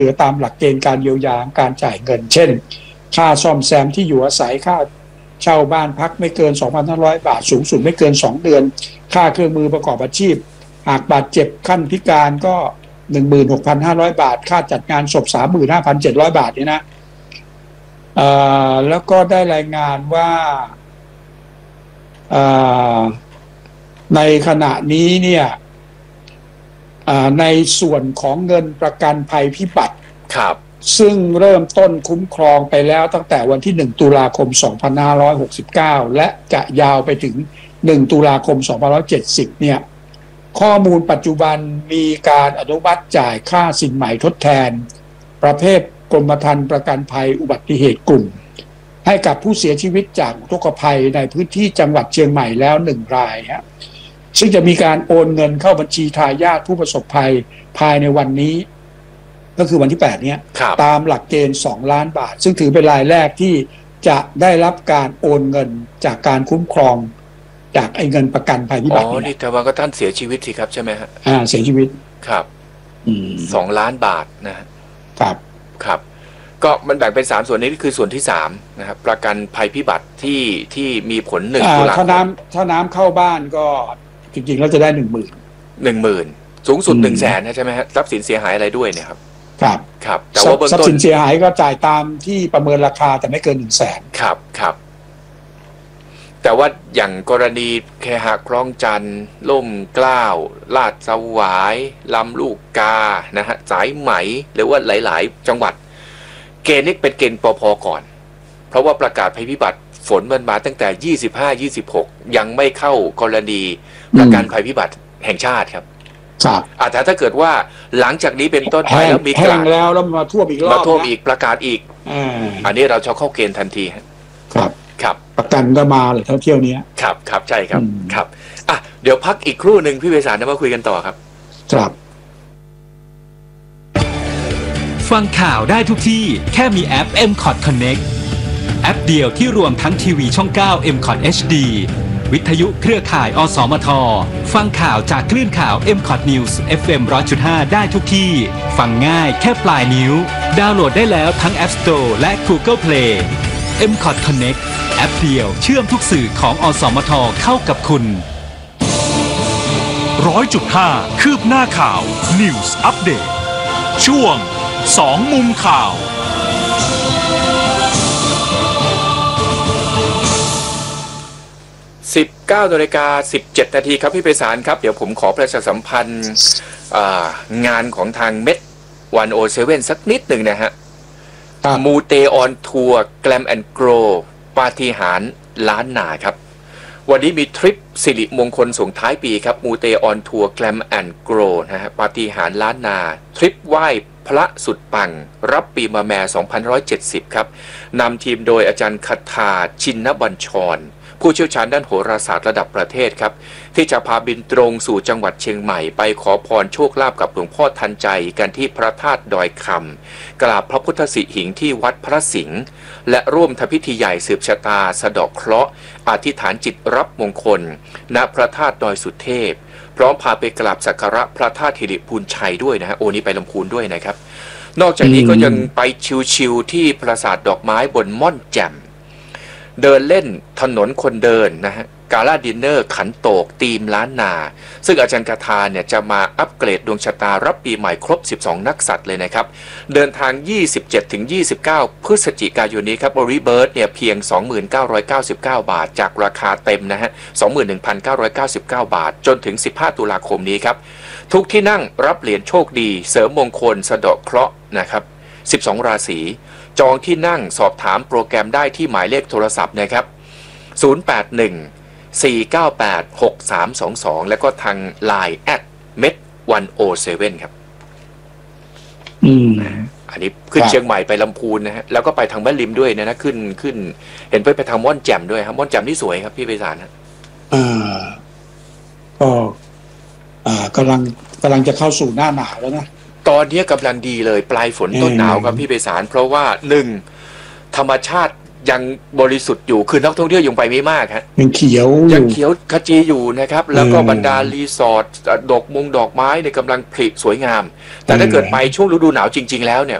เหลือตามหลักเกณฑ์การเยียวยาการจ่ายเงินเช่นค่าซ่อมแซมที่อยู่อาศัยค่าเช่าบ้านพักไม่เกิน 2,500 บาทสูงสุดไม่เกิน2เดือนค่าเครื่องมือประกอบอาชีพหากบาดเจ็บขั้นพิการก็ 16,500 บาทค่าจัดงานศพ 35,700 บาทนี่นะแล้วก็ได้รายงานว่าในขณะนี้เนี่ยในส่วนของเงินประกันภัยพิบัติครับซึ่งเริ่มต้นคุ้มครองไปแล้วตั้งแต่วันที่1ตุลาคม2569และจะยาวไปถึง1ตุลาคม2570เนี่ยข้อมูลปัจจุบันมีการอนุมัติจ่ายค่าสินใหม่ทดแทนประเภทกรมธรรม์ประกันภัยอุบัติเหตุกลุ่มให้กับผู้เสียชีวิตจากอุทกภัยในพื้นที่จังหวัดเชียงใหม่แล้ว1รายครับซึ่งจะมีการโอนเงินเข้าบัญชีทายาทผู้ประสบภัยภายในวันนี้ก็คือวันที่8เนี่ยตามหลักเกณฑ์2ล้านบาทซึ่งถือเป็นรายแรกที่จะได้รับการโอนเงินจากการคุ้มครองจากไอ้เงินประกันภัยพิบัตินี่แต่ว่าก็ท่านเสียชีวิตสิครับใช่ไหมฮะเสียชีวิตครับ2 ล้านบาทนะครับครับก็มันแบ่งเป็น3ส่วนนี้คือส่วนที่3นะครับประกันภัยพิบัติที่มีผล1ตุลาคมถ้าน้ำเข้าบ้านก็จริงๆแล้วจะได้ 10,000 สูงสุด 100,000 นะใช่ไหมฮะทรัพย์สินเสียหายอะไรด้วยเนี่ยครับครับแต่ว่าเบื้องต้นทรัพย์สินเสียหายก็จ่ายตามที่ประเมินราคาแต่ไม่เกิน 100,000 ครับแต่ว่าอย่างกรณีเคหะคลองจันทร์ล่มเกล้าลาดสวายลำลูกกานะฮะสายไหมหรือว่าหลายๆจังหวัดเกณฑ์นี้เป็นเกณฑ์ปภ.ก่อนเพราะว่าประกาศภัยพิบัติฝนมันมาตั้งแต่25-26ยังไม่เข้ากรณีประกันภัยพิบัติแห่งชาติครับแต่ถ้าเกิดว่าหลังจากนี้เป็นต้นไปแล้วมีแห้งแล้วมาท่วมอีกรอบมาท่วมอีกประกาศอีกอันนี้เราจะเข้าเกณฑ์ทันทีครับประกันก็มาเลยเที่ยวนี้ครับใช่ครับเดี๋ยวพักอีกครู่หนึ่งพี่เวสาลมาคุยกันต่อครับฟังข่าวได้ทุกที่แค่มีแอป MCOT Connect แอปเดียวที่รวมทั้งทีวีช่อง 9 MCOT HD วิทยุเครือข่ายอสมทฟังข่าวจากคลื่นข่าว MCOT News FM 100.5 ได้ทุกที่ฟังง่ายแค่ปลายนิ้วดาวน์โหลดได้แล้วทั้ง App Store และ Google Play MCOT Connect แอปเดียวเชื่อมทุกสื่อของอสมทเข้ากับคุณ 100.5 คืบหน้าข่าว News Update ช่วง2 มุมข่าว 19:17 นาทีครับพี่ไพศาลครับเดี๋ยวผมขอประชาสัมพันธ์งานของทางเม็ด107สักนิดหนึ่งนะฮะมูเตออนทัวร์แกลมแอนด์โกรปาฏิหาริย์ล้านนาครับวันนี้มีทริปสิริมงคลส่งท้ายปีครับมูเตออนทัวร์แกลมแอนด์โกรนะฮะปาฏิหาริย์ล้านนาทริปไหว้พระสุดปังรับปีมะแม่2570ครับนำทีมโดยอาจารย์คทาชินบัญชรผู้เชี่ยวชาญด้านโหราศาสตร์ระดับประเทศครับที่จะพาบินตรงสู่จังหวัดเชียงใหม่ไปขอพรโชคลาภกับหลวงพ่อทันใจกันที่พระธาตุดอยคำกราบพระพุทธสิหิงค์ที่วัดพระสิงห์และร่วมทำพิธีใหญ่สืบชะตาสะเดาะเคราะห์อธิษฐานจิตรับมงคลณพระธาตุดอยสุเทพพร้อมพาไปกราบสักการะพระธาตุหิริพูนชัยด้วยนะฮะนี้ไปลำพูนด้วยนะครับนอกจากนี้ก็ยังไปชิวๆที่ปราสาทดอกไม้บนม่อนแจ่มเดินเล่นถนนคนเดินนะฮะกาลาดินเนอร์ขันโตกธีมล้านนาซึ่งอาจารย์คทาเนี่ยจะมาอัปเกรดดวงชะตารับปีใหม่ครบ12นักษัตริย์เลยนะครับเดินทาง 27-29 พฤศจิกายนนี้ครับบริเบิร์ดเนี่ยเพียง 2999 บาทจากราคาเต็มนะฮะ 21,999 บาทจนถึง15ตุลาคมนี้ครับทุกที่นั่งรับเหรียญโชคดีเสริมมงคลสะเดาะเคราะห์นะครับ12ราศีจองที่นั่งสอบถามโปรแกรมได้ที่หมายเลขโทรศัพท์นะครับ081-498-6322แล้วก็ทาง LINE @med107 ครับอันนี้ขึ้นเชียงใหม่ไปลำพูนนะฮะแล้วก็ไปทางแม่ริมด้วยนะขึ้นเห็นไปทางม่อนแจ่มด้วยครับม่อนแจ่มที่สวยครับพี่ไพศาลนะก็กำลังจะเข้าสู่หน้าหนาวแล้วนะตอนนี้กำลังดีเลยปลายฝนต้นหนาวครับพี่ไพศาลเพราะว่า1ธรรมชาติยังบริสุทธิ์อยู่คือนักท่องเที่ยวยังไปไม่มากฮะยังเขียวอยังยู่เขียวขจีอยู่นะครับแล้วก็บรรดารีสอร์ทดอกไม้ในกำลังผลิสวยงามแต่ถ้าเกิดไปช่วงฤดูหนาวจริงๆแล้วเนี่ย